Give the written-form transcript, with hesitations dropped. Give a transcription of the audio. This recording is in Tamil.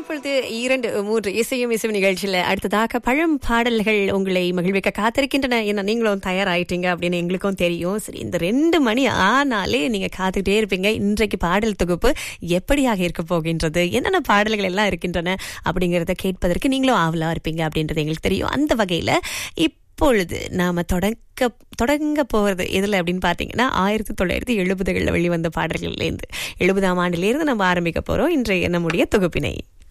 இப்பொழுது 2-3 இசையும் இசையும் நிகழ்ச்சியில அடுத்ததாக பழம் பாடல்கள் உங்களை மகிழ்விக்க காத்திருக்கின்றன. என்ன நீங்களும் தயாராயிட்டீங்க அப்படின்னு எங்களுக்கும் தெரியும். சரி, இந்த 2 மணி ஆனாலே நீங்க காத்துக்கிட்டே இருப்பீங்க. இன்றைக்கு பாடல் தொகுப்பு எப்படியாக இருக்க போகின்றது, என்னென்ன பாடல்கள் எல்லாம் இருக்கின்றன அப்படிங்கறத கேட்பதற்கு நீங்களும் ஆவலா இருப்பீங்க அப்படின்றது எங்களுக்கு தெரியும். அந்த வகையில இப்பொழுது நாம தொடங்க போறது எதுல அப்படின்னு பாத்தீங்கன்னா 1970களில் வெளிவந்த பாடல்கள்லேருந்து 70ஆம் ஆண்டிலிருந்து நம்ம ஆரம்பிக்க போறோம் இன்றைய நம்முடைய தொகுப்பினை.